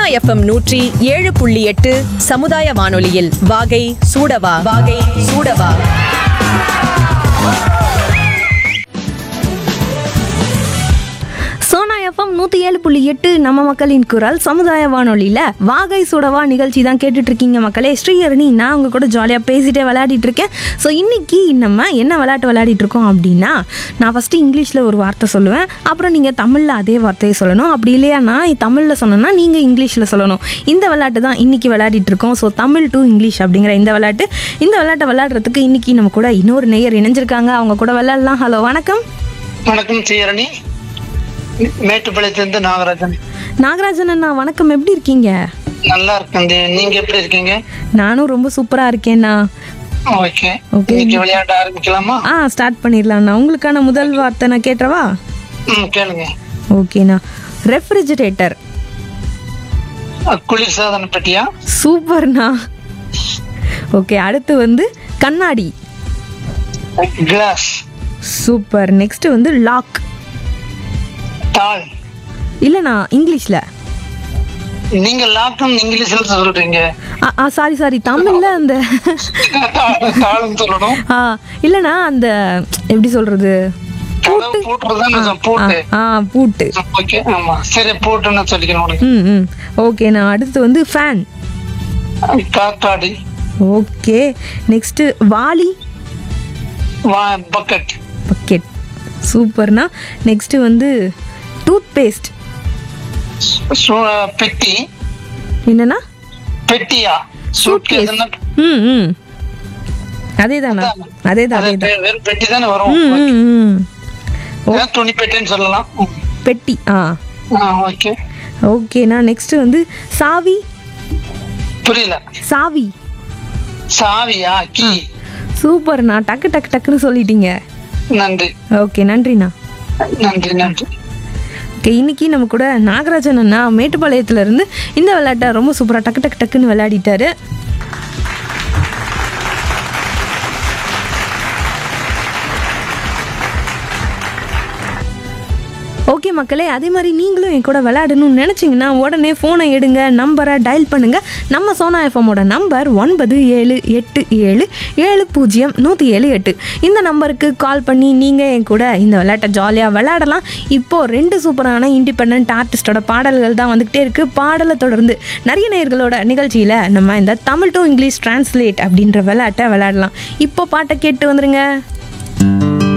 FM 107.8 சமுதாய வானொலியில் வாகை சூடவா. சோனா எஃப்எம் 107.8 நம்ம மக்களின் குரல் சமுதாய வானொலியில் வாகை சுடவா நிகழ்ச்சி தான் கேட்டுட்டு இருக்கீங்க மக்களே. ஸ்ரீஹரணி நான் உங்க கூட ஜாலியாக பேசிட்டே விளையாடிட்டு இருக்கேன். ஸோ இன்னைக்கு நம்ம என்ன விளையாட்டு விளையாடிட்டு இருக்கோம் அப்படின்னா, நான் ஃபஸ்ட்டு இங்கிலீஷில் ஒரு வார்த்தை சொல்லுவேன், அப்புறம் நீங்கள் தமிழில் அதே வார்த்தையை சொல்லணும். அப்படி இல்லையா நான் தமிழில் சொன்னேன்னா நீங்கள் இங்கிலீஷில் சொல்லணும். இந்த விளையாட்டு தான் இன்னைக்கு விளையாடிட்டு இருக்கோம். ஸோ தமிழ் டு இங்கிலீஷ் அப்படிங்கிற இந்த விளையாட்டை விளையாடுறதுக்கு இன்னைக்கு நம்ம கூட இன்னொரு நேயர் இணைஞ்சிருக்காங்க. அவங்க கூட விளையாடலாம். ஹலோ, வணக்கம். வணக்கம் ஸ்ரீஹரணி, மேட்டுப்பாளையத்திலிருந்து நாகராஜன் அண்ணா வணக்கம். எப்படி இருக்கீங்க? நல்லா இருக்கேன். நீங்க எப்படி இருக்கீங்க? நானும் ரொம்ப சூப்பரா இருக்கேண்ணா. ஓகே, விளையாட ஆரம்பிக்கலாமா? ஸ்டார்ட் பண்ணிடலாம்ண்ணா. உங்களுக்கான முதல் வார்த்தை நான் கேட்டவா? கேளுங்க. ஓகேண்ணா. ரெஃப்ரிஜரேட்டர். குளிர்சாதன பெட்டியா? சூப்பர்ண்ணா. ஓகே, அடுத்து வந்து கண்ணாடி. கிளாஸ். சூப்பர். நெக்ஸ்ட் வந்து லாக். டால். இல்லைண்ணா, இங்கிலீஷ்ல. நீங்க லாக்னு இங்கிலீஷ்ல சொல்றீங்க. சாரி தமிழ்ல அந்த டால்னு சொல்லணும். இல்லைண்ணா, அந்த எப்படி சொல்றது, பூட்டு. ஓகே, ஆமா, சரி, பூட்டுன்னு சொல்லிக்கணும். ஓகேண்ணா. அடுத்து வந்து ஃபேன். காத்தாடி. ஓகே. நெக்ஸ்ட் வாளி. பக்கெட். சூப்பர்ண்ணா. நெக்ஸ்ட் வந்து டூத் பேஸ்ட். பெட்டி. என்னன்னா பெட்டியா? சூட்கேஸ். அதேதானா? அதேதான். வெறும் பெட்டி தானே வரும். துணி பெட்டின்னு சொல்லலாம். பெட்டி. ஓகே. ஓகேண்ணா. நெக்ஸ்ட் வந்து சாவி. புரியல. சாவியா? கீ. சூப்பர்ண்ணா. டக்குன்னு சொல்லிட்டீங்க. நன்றி. ஓகே, நன்றிண்ணா. நன்றி. ஓகே, இன்னைக்கு நம்ம கூட நாகராஜன் அண்ணா மேட்டுப்பாளையத்துல இருந்து இந்த விளையாட்டை ரொம்ப சூப்பரா டக்குன்னு விளையாடிட்டாரு. ஓகே மக்களே, அதே மாதிரி நீங்களும் என் கூட விளையாடணும்னு நினச்சிங்கன்னா உடனே ஃபோனை எடுங்க, நம்பரை டயல் பண்ணுங்கள். நம்ம சோனா எஃப்எம்மோட நம்பர் 9787070178. இந்த நம்பருக்கு கால் பண்ணி நீங்கள் என் கூட இந்த விளையாட்டை ஜாலியாக விளையாடலாம். இப்போது 2 சூப்பரான இண்டிபெண்ட் ஆர்டிஸ்டோட பாடல்கள் தான் வந்துக்கிட்டே இருக்குது. பாடலை தொடர்ந்து நிறைய நேயர்களோட நிகழ்ச்சியில் நம்ம இந்த தமிழ் டு இங்கிலீஷ் டிரான்ஸ்லேட் அப்படின்ற விளையாட்டை விளையாடலாம். இப்போ பாட்டை கேட்டு வந்துருங்க.